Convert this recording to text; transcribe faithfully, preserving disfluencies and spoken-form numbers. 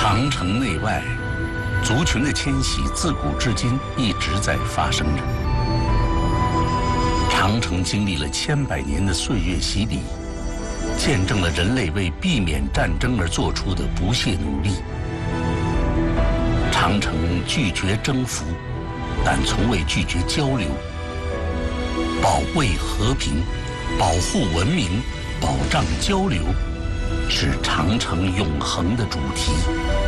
长城内外，族群的迁徙自古至今一直在发生着。长城经历了千百年的岁月洗礼，见证了人类为避免战争而做出的不懈努力。长城拒绝征服，但从未拒绝交流。保卫和平，保护文明，保障交流，是长城永恒的主题。